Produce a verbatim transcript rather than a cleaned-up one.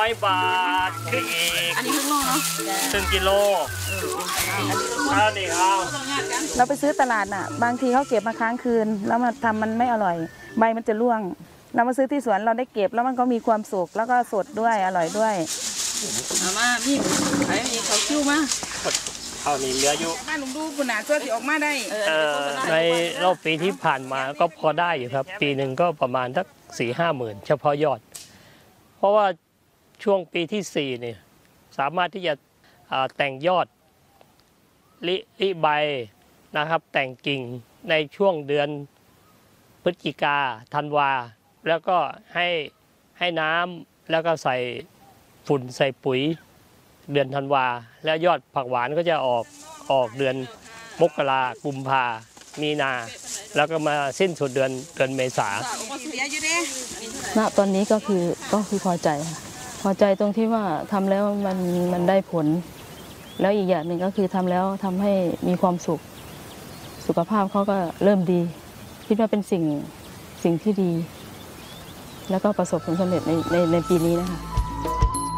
บาทคืออีกอันนี้ครึ่งโลเนาะครึ่งกิโลเอาดิเอาเราไปซื้อตลาดน่ะบางทีเขาเก็บมาค้างคืนแล้วมาทำมันไม่อร่อยใบมันจะร่วงเรามาซื้อที่สวนเราได้เก็บแล้วมันก็มีความสุขแล้วก็สดด้วยอร่อยด้วยเอามาพี่ไอ้มีเขาคิ้วมาเอานี่เหลืออยู่บ้านลุงดูคุณหนาตัวที่ออกมาได้ในรอบปีที่ผ่านมาก็พอได้อยู่ครับปีหนึ่งก็ประมาณสักสี่ห้าหมื่นเฉพาะยอดเพราะว่าช่วงปีที่สี่เนี่ยสามารถที่จะแต่งยอดลิลิใบนะครับแต่งกิ่งในช่วงเดือนพฤศจิกาธันวาแล้วก็ให้ให้น้ำแล้วก็ใส่ฝุ่นใส่ปุ๋ยเดือนธันวาแล้วยอดผักหวานก็จะออกออกเดือนมกรากุมภามีนาแล้วก็มาสิ้นสุดเดือนเดือนเมษาณตอนนี้ก็คือก็คือพอใจพอใจตรงที่ว่าทำแล้วมันมันได้ผลแล้วอีกอย่างหนึ่งก็คือทำแล้วทำให้มีความสุขสุขภาพเขาก็เริ่มดีคิดว่าเป็นสิ่งสิ่งที่ดีแล้วก็ประสบผลสำเร็จในในในปีนี้นะคะ